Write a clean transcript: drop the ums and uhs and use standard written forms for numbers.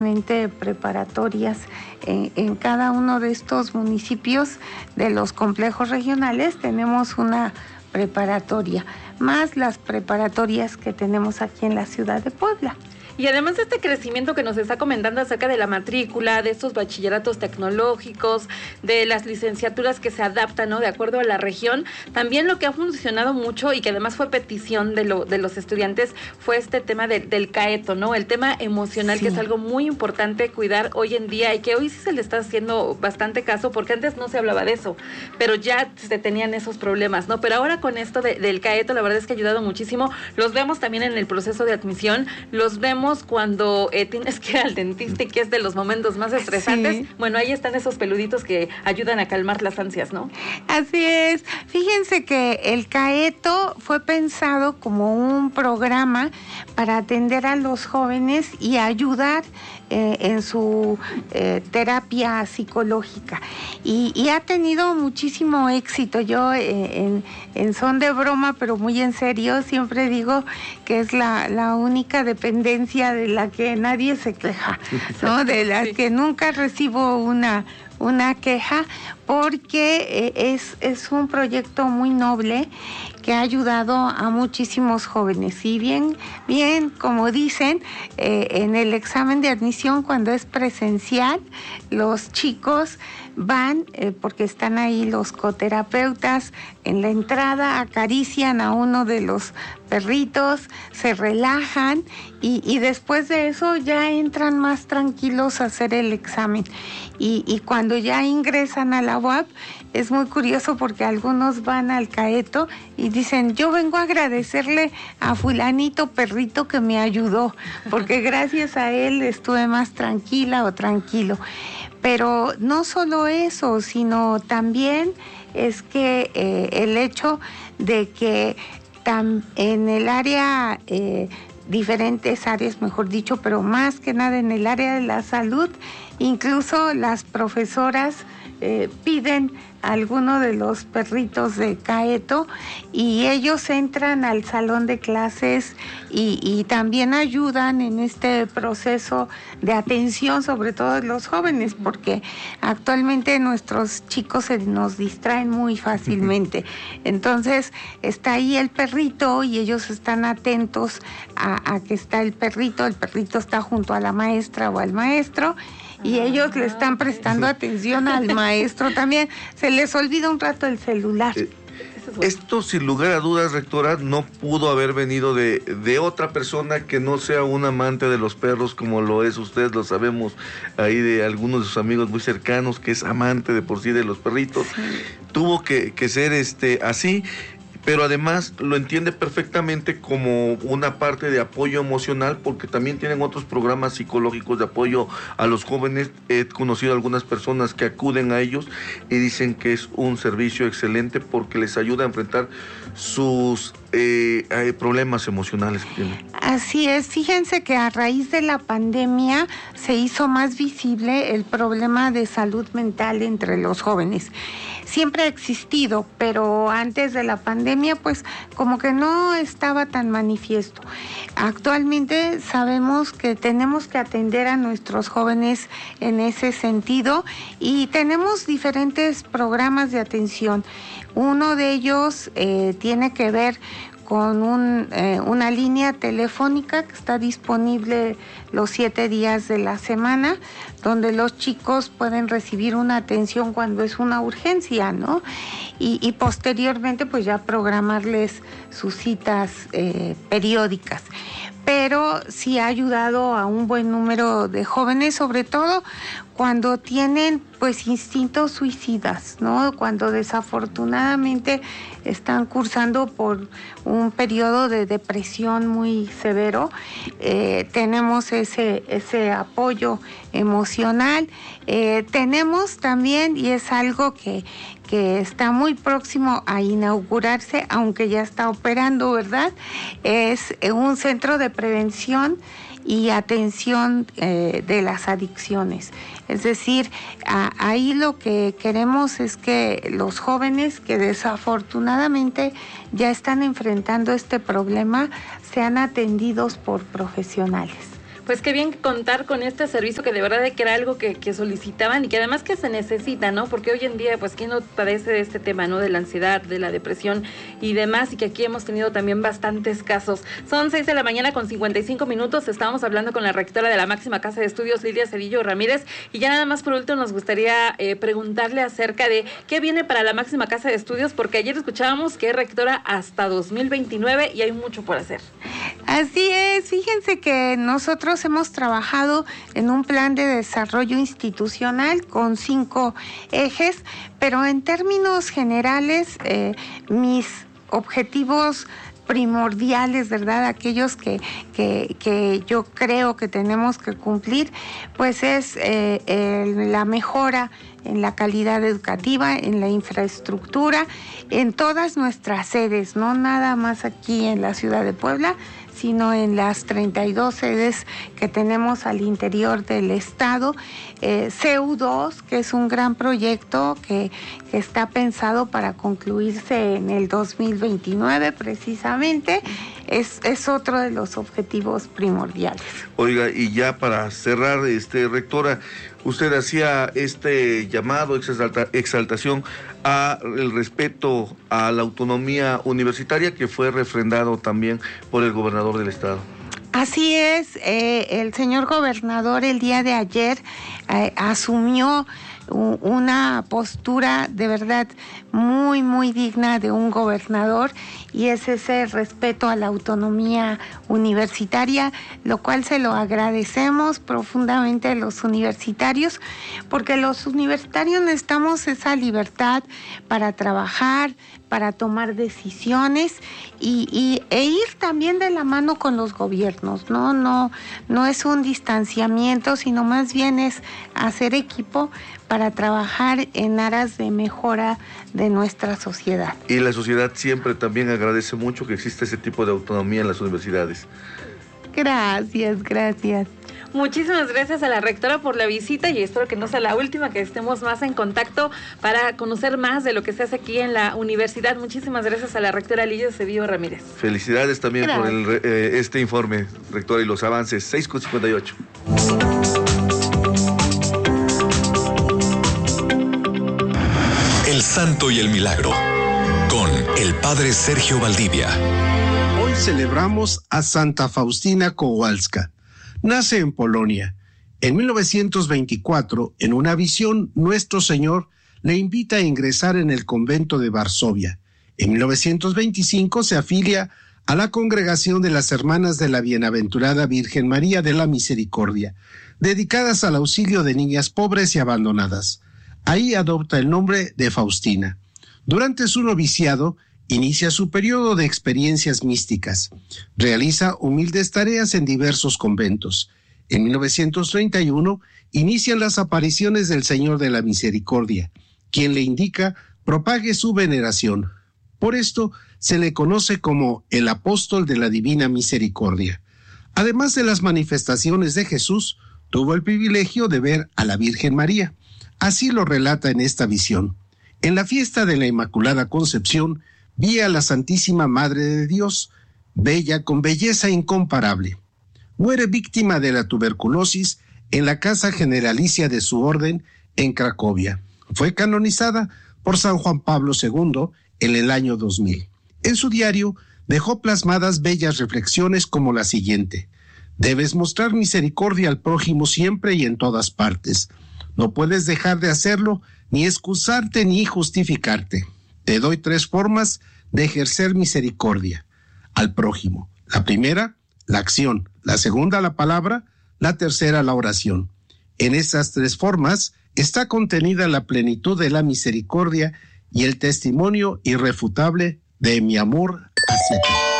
preparatorias en cada uno de estos municipios de los complejos regionales. Tenemos una preparatoria, más las preparatorias que tenemos aquí en la ciudad de Puebla. Y además de este crecimiento que nos está comentando acerca de la matrícula, de estos bachilleratos tecnológicos, de las licenciaturas que se adaptan, ¿no?, de acuerdo a la región, también lo que ha funcionado mucho y que además fue petición de los estudiantes fue este tema del CAETO, ¿no? El tema emocional, sí, que es algo muy importante cuidar hoy en día y que hoy sí se le está haciendo bastante caso, porque antes no se hablaba de eso, pero ya se tenían esos problemas, ¿no? Pero ahora con esto del CAETO, la verdad es que ha ayudado muchísimo. Los vemos también en el proceso de admisión, los vemos cuando tienes que ir al dentista, que es de los momentos más estresantes. Sí. Bueno, ahí están esos peluditos que ayudan a calmar las ansias, ¿no? Así es. Fíjense que el CAETO fue pensado como un programa para atender a los jóvenes y ayudar en su terapia psicológica. Y ha tenido muchísimo éxito. Yo, en son de broma, pero muy en serio, siempre digo que es la única dependencia de la que nadie se queja, ¿no? De la que nunca recibo una queja, porque es un proyecto muy noble que ha ayudado a muchísimos jóvenes. Y bien, como dicen, en el examen de admisión, cuando es presencial, los chicos van, porque están ahí los coterapeutas en la entrada, acarician a uno de los perritos, se relajan y después de eso ya entran más tranquilos a hacer el examen. Y cuando ya ingresan a la UAP, es muy curioso porque algunos van al CAETO y dicen, yo vengo a agradecerle a fulanito perrito que me ayudó, porque gracias a él estuve más tranquila o tranquilo. Pero no solo eso, sino también es que el hecho de que en el área, diferentes áreas, mejor dicho, pero más que nada en el área de la salud, incluso las profesoras piden alguno de los perritos de CAETO y ellos entran al salón de clases y también ayudan en este proceso de atención, sobre todo de los jóvenes, porque actualmente nuestros chicos se nos distraen muy fácilmente. Entonces está ahí el perrito y ellos están atentos a que está el perrito está junto a la maestra o al maestro, y ellos le están prestando atención al maestro también. Se les olvida un rato el celular. Esto, sin lugar a dudas, rectora, no pudo haber venido de otra persona que no sea un amante de los perros, como lo es usted. Lo sabemos ahí de algunos de sus amigos muy cercanos, que es amante de por sí de los perritos. Sí. Tuvo que ser así. Pero además lo entiende perfectamente como una parte de apoyo emocional, porque también tienen otros programas psicológicos de apoyo a los jóvenes. He conocido a algunas personas que acuden a ellos y dicen que es un servicio excelente porque les ayuda a enfrentar sus problemas emocionales que tienen. Así es, fíjense que a raíz de la pandemia se hizo más visible el problema de salud mental entre los jóvenes. Siempre ha existido, pero antes de la pandemia pues como que no estaba tan manifiesto. Actualmente sabemos que tenemos que atender a nuestros jóvenes en ese sentido y tenemos diferentes programas de atención. Uno de ellos tiene que ver con una línea telefónica que está disponible los 7 días de la semana, donde los chicos pueden recibir una atención cuando es una urgencia, ¿no? Y posteriormente pues ya programarles sus citas periódicas. Pero sí ha ayudado a un buen número de jóvenes, sobre todo cuando tienen pues instintos suicidas, ¿no? Cuando desafortunadamente están cursando por un periodo de depresión muy severo, tenemos ese apoyo emocional. Tenemos también, y es algo que está muy próximo a inaugurarse, aunque ya está operando, ¿verdad? Es un centro de prevención y atención de las adicciones. Es decir, ahí lo que queremos es que los jóvenes que desafortunadamente ya están enfrentando este problema sean atendidos por profesionales. Pues qué bien contar con este servicio, que de verdad que era algo que solicitaban y que además que se necesita, ¿no? Porque hoy en día, pues, ¿quién no padece de este tema, ¿no? De la ansiedad, de la depresión y demás, y que aquí hemos tenido también bastantes casos. Son 6:55 a.m. Estábamos hablando con la rectora de la máxima casa de estudios, Lidia Cedillo Ramírez, y ya nada más por último nos gustaría preguntarle acerca de qué viene para la máxima casa de estudios, porque ayer escuchábamos que es rectora hasta 2029 y hay mucho por hacer. Así es, fíjense que nosotros hemos trabajado en un plan de desarrollo institucional con 5 ejes, pero en términos generales, mis objetivos primordiales, ¿verdad? Aquellos que yo creo que tenemos que cumplir, pues es la mejora en la calidad educativa, en la infraestructura, en todas nuestras sedes, no nada más aquí en la ciudad de Puebla, sino en las 32 sedes que tenemos al interior del estado. CU2, que es un gran proyecto que está pensado para concluirse en el 2029 precisamente, es otro de los objetivos primordiales. Oiga, y ya para cerrar, rectora, usted hacía este llamado, exaltación a el respeto a la autonomía universitaria, que fue refrendado también por el gobernador del estado. Así es, el señor gobernador el día de ayer asumió una postura de verdad muy, muy digna de un gobernador, y es ese respeto a la autonomía universitaria, lo cual se lo agradecemos profundamente a los universitarios, porque los universitarios necesitamos esa libertad para trabajar, para tomar decisiones e ir también de la mano con los gobiernos, no es un distanciamiento, sino más bien es hacer equipo para trabajar en aras de mejora de nuestra sociedad. Y la sociedad siempre también agradece mucho que exista ese tipo de autonomía en las universidades. Gracias. Muchísimas gracias a la rectora por la visita, y espero que no sea la última, que estemos más en contacto para conocer más de lo que se hace aquí en la universidad. Muchísimas gracias a la rectora Lidia Cedillo Ramírez. Felicidades también por este informe, rectora, y los avances. 6:58. El Santo y el Milagro, con el Padre Sergio Valdivia. Hoy celebramos a Santa Faustina Kowalska. Nace en Polonia. En 1924, en una visión, Nuestro Señor le invita a ingresar en el convento de Varsovia. En 1925 se afilia a la Congregación de las Hermanas de la Bienaventurada Virgen María de la Misericordia, dedicadas al auxilio de niñas pobres y abandonadas. Ahí adopta el nombre de Faustina. Durante su noviciado, inicia su periodo de experiencias místicas. Realiza humildes tareas en diversos conventos. En 1931 inician las apariciones del Señor de la Misericordia, quien le indica propague su veneración. Por esto se le conoce como el apóstol de la Divina Misericordia. Además de las manifestaciones de Jesús, tuvo el privilegio de ver a la Virgen María. Así lo relata en esta visión. En la fiesta de la Inmaculada Concepción, vi a la Santísima Madre de Dios, bella con belleza incomparable. Muere víctima de la tuberculosis en la casa generalicia de su orden en Cracovia. Fue canonizada por San Juan Pablo II en el año 2000. En su diario dejó plasmadas bellas reflexiones como la siguiente: debes mostrar misericordia al prójimo siempre y en todas partes. No puedes dejar de hacerlo, ni excusarte ni justificarte. Te doy 3 formas de ejercer misericordia al prójimo. La primera, la acción. La segunda, la palabra. La tercera, la oración. En esas 3 formas está contenida la plenitud de la misericordia y el testimonio irrefutable de mi amor hacia ti.